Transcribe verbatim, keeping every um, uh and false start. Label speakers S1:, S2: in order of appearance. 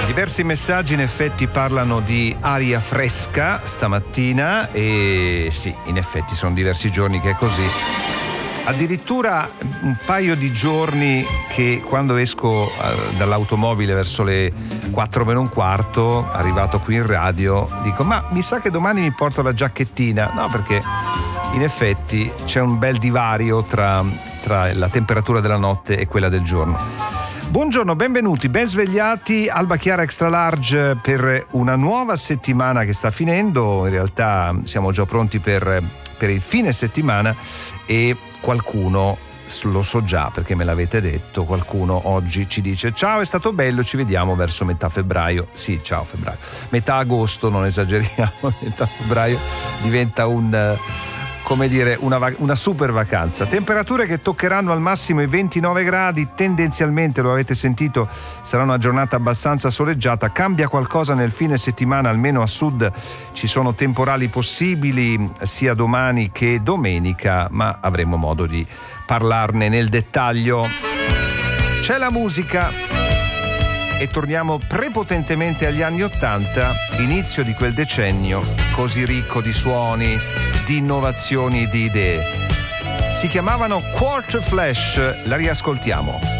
S1: Diversi messaggi in effetti parlano di aria fresca stamattina e sì, in effetti sono diversi giorni che è così. Addirittura un paio di giorni che quando esco dall'automobile verso le quattro meno un quarto, arrivato qui in radio, dico ma mi sa che domani mi porto la giacchettina. No, perché in effetti c'è un bel divario tra, tra la temperatura della notte e quella del giorno. Buongiorno, benvenuti, ben svegliati, Alba Chiara Extra Large per una nuova settimana che sta finendo. In realtà siamo già pronti per, per il fine settimana e qualcuno, lo so già perché me l'avete detto, qualcuno oggi ci dice ciao, è stato bello, ci vediamo verso metà febbraio. Sì, ciao febbraio, metà agosto, non esageriamo, metà febbraio diventa un... come dire, una, una super vacanza. Temperature che toccheranno al massimo i ventinove gradi, tendenzialmente, lo avete sentito, sarà una giornata abbastanza soleggiata. Cambia qualcosa nel fine settimana, almeno a sud ci sono temporali possibili sia domani che domenica, ma avremo modo di parlarne nel dettaglio. C'è la musica e torniamo prepotentemente agli anni Ottanta, inizio di quel decennio così ricco di suoni, di innovazioni, di idee. Si chiamavano Quarter Flash, la riascoltiamo.